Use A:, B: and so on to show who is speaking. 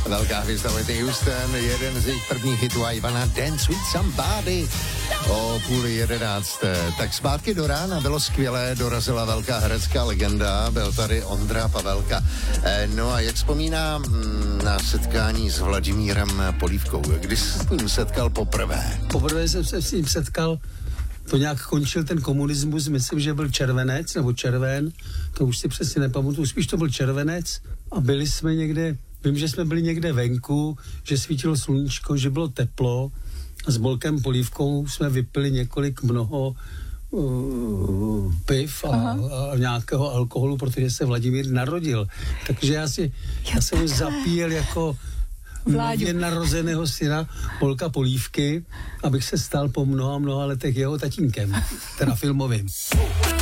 A: Velká hvězda Whitney Houston, jeden z jejich prvních hitů a Ivana Dance with Somebody o 10:30. Tak zpátky do rána, bylo skvělé, dorazila velká herecká legenda, byl tady Ondra Pavelka. No a jak vzpomíná na setkání s Vladimírem Polívkou, kdy jsi s ním setkal poprvé?
B: Poprvé jsem se s ním setkal, to nějak končil ten komunismus, myslím, že byl červenec nebo červen, to už si přesně nepamatuju, spíš to byl červenec a byli jsme někde, vím, že jsme byli někde venku, že svítilo sluníčko, že bylo teplo a s Bolkem Polívkou jsme vypili mnoho piv a nějakého alkoholu, protože se Vladimír narodil. Takže já jsem ho zapíjel jako nově narozeného syna Bolka Polívky, abych se stal po mnoha letech jeho tatínkem, teda filmovým.